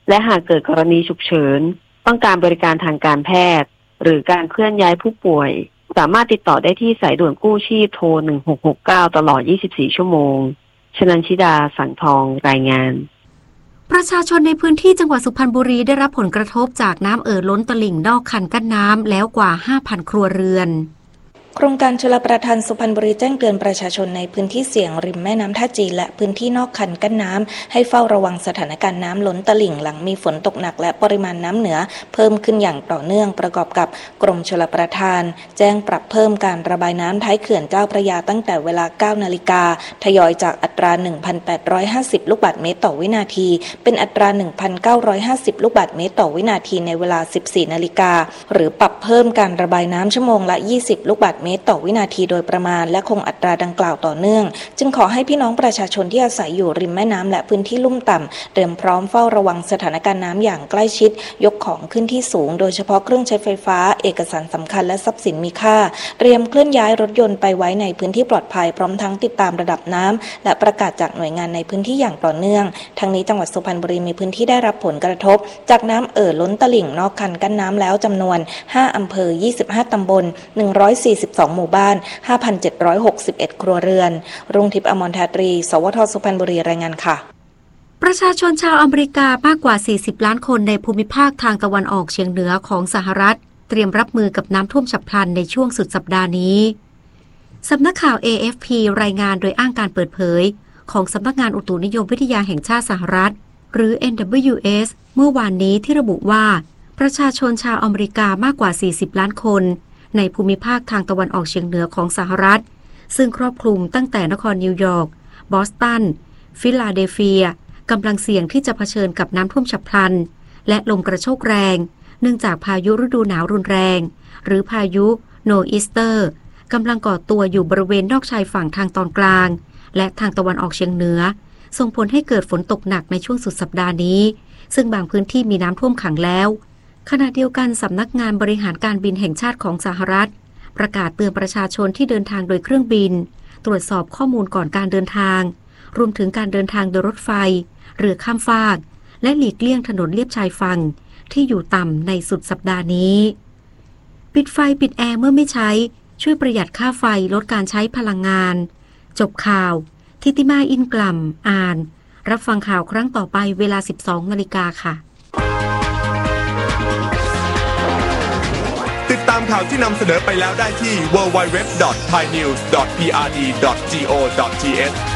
และหากเกิดกรณีฉุกเฉินต้องการบริการทางการแพทย์หรือการเคลื่อนย้ายผู้ป่วยสามารถติดต่อได้ที่สายด่วนกู้ชีพโทร1669ตลอด24ชั่วโมงชนันชิดาสังทองรายงานประชาชนในพื้นที่จังหวัดสุพรรณบุรีได้รับผลกระทบจากน้ำล้นตลิ่งนอกคันกั้นน้ำแล้วกว่า 5,000 ครัวเรือนโครงการชลประทานสุพรรณบุรีแจ้งเตือนประชาชนในพื้นที่เสี่ยงริมแม่น้ำท่าจีนและพื้นที่นอกคันกั้นน้ำให้เฝ้าระวังสถานการณ์น้ำล้นตลิ่งหลังมีฝนตกหนักและปริมาณน้ำเหนือเพิ่มขึ้นอย่างต่อเนื่องประกอบกับกรมชลประทานแจ้งปรับเพิ่มการระบายน้ำท้ายเขื่อนเจ้าพระยาตั้งแต่เวลา 9 นาฬิกาทยอยจากอัตรา 1,850 ลูกบาศก์เมตรต่อวินาทีเป็นอัตรา 1,950 ลูกบาศก์เมตรต่อวินาทีในเวลา 14 นาฬิกาหรือปรับเพิ่มการระบายน้ำชั่วโมงละ 20 ลูกบาศก์เมตรต่อวินาทีโดยประมาณและคงอัตราดังกล่าวต่อเนื่องจึงขอให้พี่น้องประชาชนที่อาศัยอยู่ริมแม่น้ำและพื้นที่ลุ่มต่ำเตรียมพร้อมเฝ้าระวังสถานการณ์น้ำอย่างใกล้ชิดยกของขึ้นที่สูงโดยเฉพาะเครื่องใช้ไฟฟ้าเอกสารสำคัญและทรัพย์สินมีค่าเตรียมเคลื่อนย้ายรถยนต์ไปไว้ในพื้นที่ปลอดภัยพร้อมทั้งติดตามระดับน้ำและประกาศจากหน่วยงานในพื้นที่อย่างต่อเนื่องทั้งนี้จังหวัดสุพรรณบุรีมีพื้นที่ได้รับผลกระทบจากน้ำล้นตลิ่งนอกคันกั้นน้ำแล้วจำนวน5อำเภอ25ตำบล142หมู่บ้าน5,761 ครัวเรือนรุ่งทิพย์อมรทาตรีสวทสุพรรณบุรีรายงานค่ะประชาชนชาวอเมริกามากกว่า40ล้านคนในภูมิภาคทางตะวันออกเฉียงเหนือของสหรัฐเตรียมรับมือกับน้ำท่วมฉับพลันในช่วงสุดสัปดาห์นี้สำนักข่าว AFP รายงานโดยอ้างการเปิดเผยของสำนักงานอุตุนิยมวิทยาแห่งชาติสหรัฐหรือ NWS เมื่อวานนี้ที่ระบุว่าประชาชนชาวอเมริกามากกว่า40ล้านคนในภูมิภาคทางตะวันออกเฉียงเหนือของสหรัฐซึ่งครอบคลุมตั้งแต่นครนิวยอร์กบอสตันฟิลาเดลเฟียกำลังเสี่ยงที่จะเผชิญกับน้ำท่วมฉับพลันและลมกระโชกแรงเนื่องจากพายุฤดูหนาวรุนแรงหรือพายุโนอีสเตอร์กำลังก่อตัวอยู่บริเวณนอกชายฝั่งทางตอนกลางและทางตะวันออกเฉียงเหนือส่งผลให้เกิดฝนตกหนักในช่วงสุดสัปดาห์นี้ซึ่งบางพื้นที่มีน้ำท่วมขังแล้วขณะเดียวกันสำนักงานบริหารการบินแห่งชาติของสหรัฐประกาศเตือนประชาชนที่เดินทางโดยเครื่องบินตรวจสอบข้อมูลก่อนการเดินทางรวมถึงการเดินทางโดยรถไฟเรือข้ามฟากและหลีกเลี่ยงถนนเลียบชายฝั่งที่อยู่ต่ำในสุดสัปดาห์นี้ปิดไฟปิดแอร์เมื่อไม่ใช้ช่วยประหยัดค่าไฟลดการใช้พลังงานจบข่าวทิติมาอินกล่ำอ่านรับฟังข่าวครั้งต่อไปเวลา 12 นาฬิกาค่ะติดตามข่าวที่นำเสนอไปแล้วได้ที่ www.thainews.prd.go.th